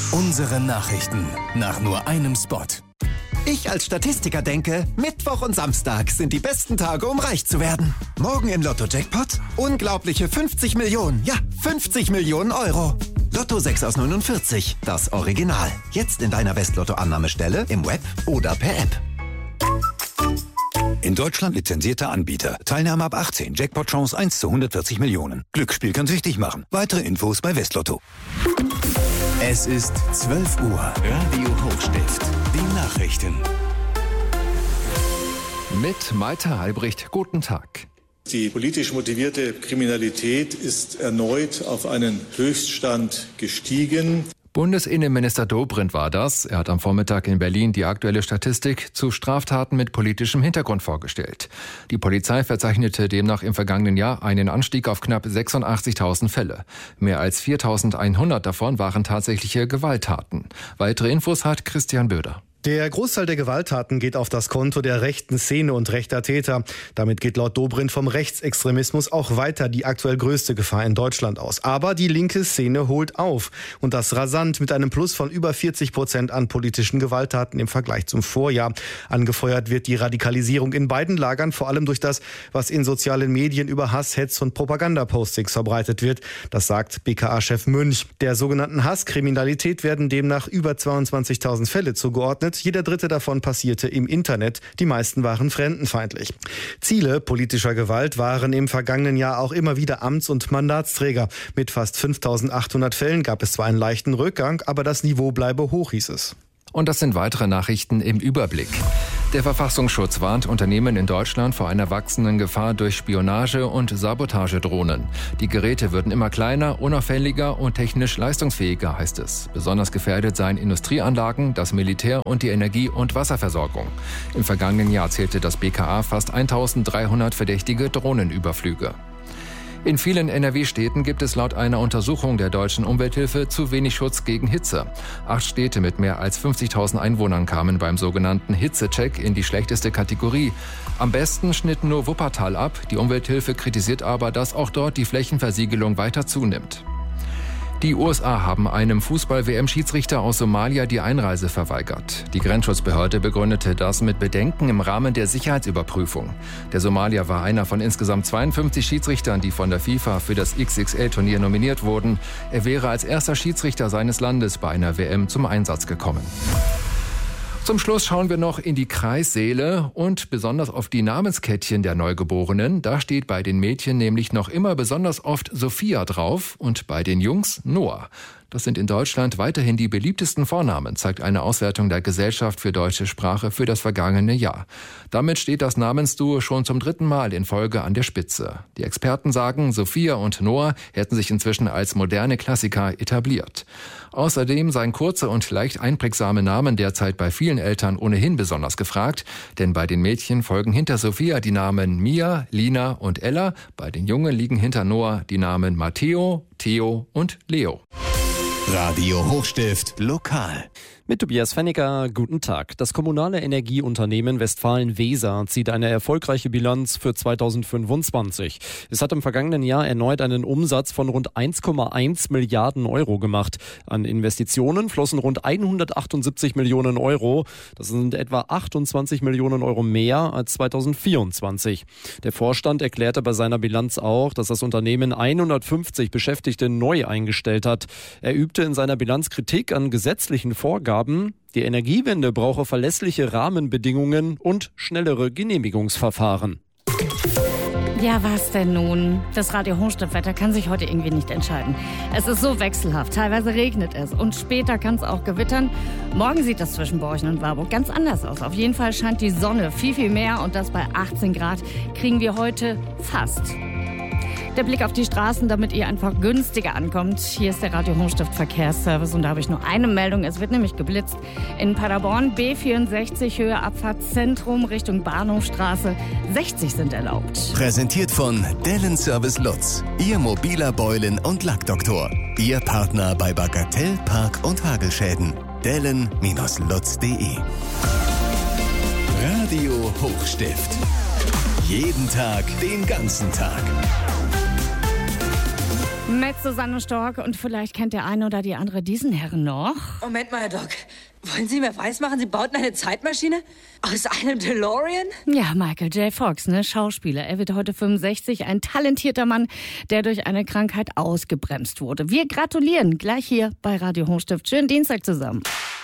Unsere Nachrichten nach nur einem Spot. Ich als Statistiker denke, Mittwoch und Samstag sind die besten Tage, um reich zu werden. Morgen im Lotto-Jackpot unglaubliche 50 Millionen, ja 50 Millionen Euro. Lotto 6 aus 49, das Original. Jetzt in deiner West-Lotto-Annahmestelle, im Web oder per App. In Deutschland lizenzierter Anbieter. Teilnahme ab 18. Jackpot-Chance 1 zu 140 Millionen. Glücksspiel kann süchtig machen. Weitere Infos bei Westlotto. Es ist 12 Uhr. Radio Hochstift. Die Nachrichten. Mit Malte Halbricht. Guten Tag. Die politisch motivierte Kriminalität ist erneut auf einen Höchststand gestiegen. Bundesinnenminister Dobrindt war das. Er hat am Vormittag in Berlin die aktuelle Statistik zu Straftaten mit politischem Hintergrund vorgestellt. Die Polizei verzeichnete demnach im vergangenen Jahr einen Anstieg auf knapp 86.000 Fälle. Mehr als 4.100 davon waren tatsächliche Gewalttaten. Weitere Infos hat Christian Böder. Der Großteil der Gewalttaten geht auf das Konto der rechten Szene und rechter Täter. Damit geht laut Dobrindt vom Rechtsextremismus auch weiter die aktuell größte Gefahr in Deutschland aus. Aber die linke Szene holt auf. Und das rasant mit einem Plus von über 40% an politischen Gewalttaten im Vergleich zum Vorjahr. Angefeuert wird die Radikalisierung in beiden Lagern, vor allem durch das, was in sozialen Medien über Hass, Hetz und Propagandapostings verbreitet wird. Das sagt BKA-Chef Münch. Der sogenannten Hasskriminalität werden demnach über 22.000 Fälle zugeordnet. Jeder dritte davon passierte im Internet. Die meisten waren fremdenfeindlich. Ziele politischer Gewalt waren im vergangenen Jahr auch immer wieder Amts- und Mandatsträger. Mit fast 5.800 Fällen gab es zwar einen leichten Rückgang, aber das Niveau bleibe hoch, hieß es. Und das sind weitere Nachrichten im Überblick. Der Verfassungsschutz warnt Unternehmen in Deutschland vor einer wachsenden Gefahr durch Spionage- und Sabotagedrohnen. Die Geräte würden immer kleiner, unauffälliger und technisch leistungsfähiger, heißt es. Besonders gefährdet seien Industrieanlagen, das Militär und die Energie- und Wasserversorgung. Im vergangenen Jahr zählte das BKA fast 1.300 verdächtige Drohnenüberflüge. In vielen NRW-Städten gibt es laut einer Untersuchung der Deutschen Umwelthilfe zu wenig Schutz gegen Hitze. 8 Städte mit mehr als 50.000 Einwohnern kamen beim sogenannten Hitzecheck in die schlechteste Kategorie. Am besten schnitt nur Wuppertal ab. Die Umwelthilfe kritisiert aber, dass auch dort die Flächenversiegelung weiter zunimmt. Die USA haben einem Fußball-WM-Schiedsrichter aus Somalia die Einreise verweigert. Die Grenzschutzbehörde begründete das mit Bedenken im Rahmen der Sicherheitsüberprüfung. Der Somalier war einer von insgesamt 52 Schiedsrichtern, die von der FIFA für das XXL-Turnier nominiert wurden. Er wäre als erster Schiedsrichter seines Landes bei einer WM zum Einsatz gekommen. Zum Schluss schauen wir noch in die Kreissäle und besonders auf die Namenskettchen der Neugeborenen. Da steht bei den Mädchen nämlich noch immer besonders oft Sophia drauf und bei den Jungs Noah. Das sind in Deutschland weiterhin die beliebtesten Vornamen, zeigt eine Auswertung der Gesellschaft für deutsche Sprache für das vergangene Jahr. Damit steht das Namensduo schon zum 3. Mal in Folge an der Spitze. Die Experten sagen, Sophia und Noah hätten sich inzwischen als moderne Klassiker etabliert. Außerdem seien kurze und leicht einprägsame Namen derzeit bei vielen Eltern ohnehin besonders gefragt, denn bei den Mädchen folgen hinter Sophia die Namen Mia, Lina und Ella, bei den Jungen liegen hinter Noah die Namen Matteo, Theo und Leo. Radio Hochstift lokal. Mit Tobias Fenniger, guten Tag. Das kommunale Energieunternehmen Westfalen-Weser zieht eine erfolgreiche Bilanz für 2025. Es hat im vergangenen Jahr erneut einen Umsatz von rund 1,1 Milliarden Euro gemacht. An Investitionen flossen rund 178 Millionen Euro. Das sind etwa 28 Millionen Euro mehr als 2024. Der Vorstand erklärte bei seiner Bilanz auch, dass das Unternehmen 150 Beschäftigte neu eingestellt hat. Er übte in seiner Bilanz Kritik an gesetzlichen Vorgaben. Die Energiewende brauche verlässliche Rahmenbedingungen und schnellere Genehmigungsverfahren. Ja, was denn nun? Das Radio Hochstift-Wetter kann sich heute irgendwie nicht entscheiden. Es ist so wechselhaft. Teilweise regnet es und später kann es auch gewittern. Morgen sieht das zwischen Borchen und Warburg ganz anders aus. Auf jeden Fall scheint die Sonne viel mehr und das bei 18 Grad kriegen wir heute fast. Der Blick auf die Straßen, damit ihr einfach günstiger ankommt. Hier ist der Radio Hochstift Verkehrsservice und da habe ich nur eine Meldung. Es wird nämlich geblitzt. In Paderborn B64 Höhe Abfahrtszentrum Richtung Bahnhofstraße. 60 sind erlaubt. Präsentiert von Dellen Service Lutz. Ihr mobiler Beulen- und Lackdoktor. Ihr Partner bei Bagatell, Park- und Hagelschäden. Dellen-lutz.de. Radio Hochstift. Jeden Tag, den ganzen Tag. Mit Susanne Stork und vielleicht kennt der eine oder die andere diesen Herrn noch. Moment mal, Herr Doc. Wollen Sie mir weismachen, Sie bauten eine Zeitmaschine? Aus einem DeLorean? Ja, Michael J. Fox, ne, Schauspieler. Er wird heute 65, ein talentierter Mann, der durch eine Krankheit ausgebremst wurde. Wir gratulieren gleich hier bei Radio Hochstift. Schönen Dienstag zusammen.